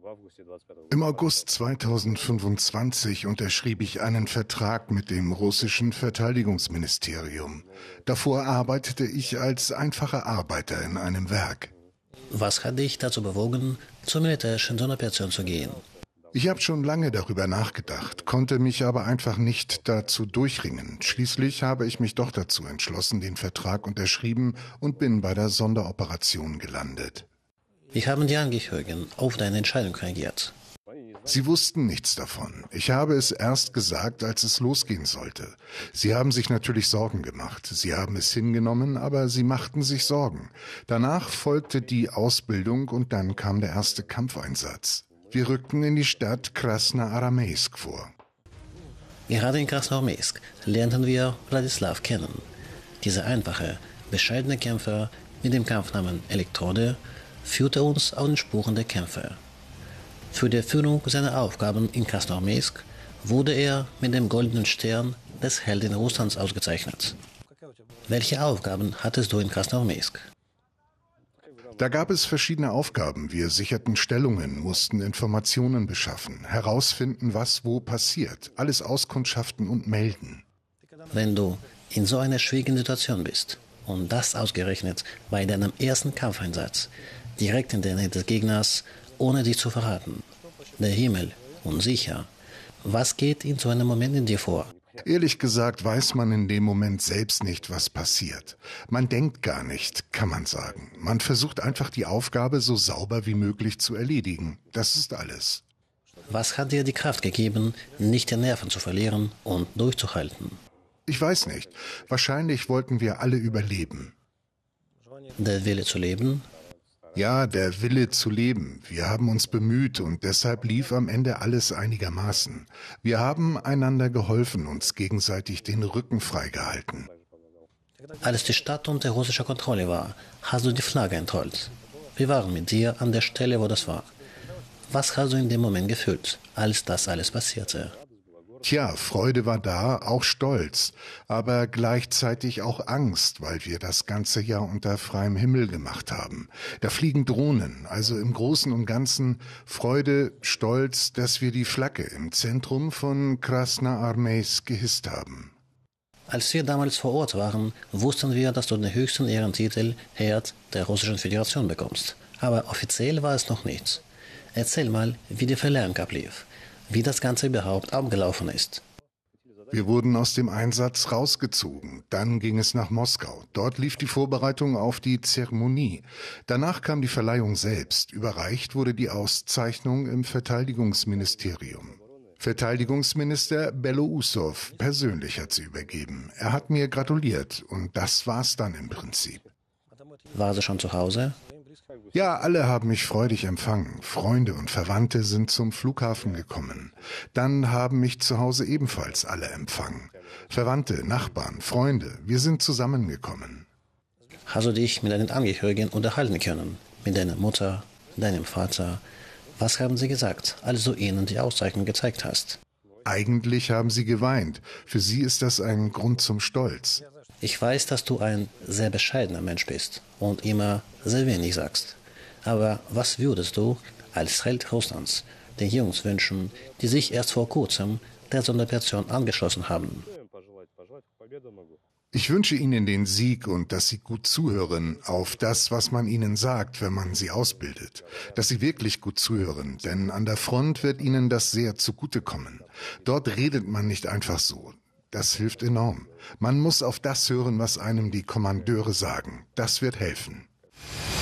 Im August 2025 unterschrieb ich einen Vertrag mit dem russischen Verteidigungsministerium. Davor arbeitete ich als einfacher Arbeiter in einem Werk. Was hat dich dazu bewogen, zur militärischen Sonderoperation zu gehen? Ich habe schon lange darüber nachgedacht, konnte mich aber einfach nicht dazu durchringen. Schließlich habe ich mich doch dazu entschlossen, den Vertrag unterschrieben und bin bei der Sonderoperation gelandet. Wie haben die Angehörigen auf deine Entscheidung reagiert? Sie wussten nichts davon. Ich habe es erst gesagt, als es losgehen sollte. Sie haben sich natürlich Sorgen gemacht. Sie haben es hingenommen, aber sie machten sich Sorgen. Danach folgte die Ausbildung und dann kam der erste Kampfeinsatz. Wir rückten in die Stadt Krasnoarmejsk vor. Gerade in Krasnoarmejsk lernten wir Wladislaw kennen. Dieser einfache, bescheidene Kämpfer mit dem Kampfnamen Elektrode führte uns auf den Spuren der Kämpfe. Für die Erfüllung seiner Aufgaben in Krasnoarmejsk wurde er mit dem Goldenen Stern des Helden Russlands ausgezeichnet. Welche Aufgaben hattest du in Krasnoarmejsk? Da gab es verschiedene Aufgaben. Wir sicherten Stellungen, mussten Informationen beschaffen, herausfinden, was wo passiert, alles auskundschaften und melden. Wenn du in so einer schwierigen Situation bist und das ausgerechnet bei deinem ersten Kampfeinsatz, direkt in der Nähe des Gegners, ohne dich zu verraten, der Himmel unsicher, was geht in so einem Moment in dir vor? Ehrlich gesagt weiß man in dem Moment selbst nicht, was passiert. Man denkt gar nicht, kann man sagen. Man versucht einfach die Aufgabe so sauber wie möglich zu erledigen. Das ist alles. Was hat dir die Kraft gegeben, nicht die Nerven zu verlieren und durchzuhalten? Ich weiß nicht. Wahrscheinlich wollten wir alle überleben. Der Wille zu leben? Ja, der Wille zu leben. Wir haben uns bemüht und deshalb lief am Ende alles einigermaßen. Wir haben einander geholfen, uns gegenseitig den Rücken freigehalten. Als die Stadt unter russischer Kontrolle war, hast du die Flagge entrollt. Wir waren mit dir an der Stelle, wo das war. Was hast du in dem Moment gefühlt, als das alles passierte? Tja, Freude war da, auch Stolz, aber gleichzeitig auch Angst, weil wir das ganze Jahr unter freiem Himmel gemacht haben. Da fliegen Drohnen, also im Großen und Ganzen Freude, Stolz, dass wir die Flagge im Zentrum von Krasnoarmejsk gehisst haben. Als wir damals vor Ort waren, wussten wir, dass du den höchsten Ehrentitel Herd der Russischen Föderation bekommst. Aber offiziell war es noch nichts. Erzähl mal, wie die Verleihung ablief. Wie das Ganze überhaupt abgelaufen ist. Wir wurden aus dem Einsatz rausgezogen. Dann ging es nach Moskau. Dort lief die Vorbereitung auf die Zeremonie. Danach kam die Verleihung selbst. Überreicht wurde die Auszeichnung im Verteidigungsministerium. Verteidigungsminister Belousov persönlich hat sie übergeben. Er hat mir gratuliert und das war's dann im Prinzip. War sie schon zu Hause? Ja, alle haben mich freudig empfangen. Freunde und Verwandte sind zum Flughafen gekommen. Dann haben mich zu Hause ebenfalls alle empfangen. Verwandte, Nachbarn, Freunde, wir sind zusammengekommen. Hast du dich mit deinen Angehörigen unterhalten können? Mit deiner Mutter, deinem Vater? Was haben sie gesagt, als du ihnen die Auszeichnung gezeigt hast? Eigentlich haben sie geweint. Für sie ist das ein Grund zum Stolz. Ich weiß, dass du ein sehr bescheidener Mensch bist und immer sehr wenig sagst. Aber was würdest du als Held Russlands den Jungs wünschen, die sich erst vor kurzem der Sonderoperation angeschlossen haben? Ich wünsche ihnen den Sieg und dass sie gut zuhören auf das, was man ihnen sagt, wenn man sie ausbildet. Dass sie wirklich gut zuhören, denn an der Front wird ihnen das sehr zugutekommen. Dort redet man nicht einfach so. Das hilft enorm. Man muss auf das hören, was einem die Kommandeure sagen. Das wird helfen.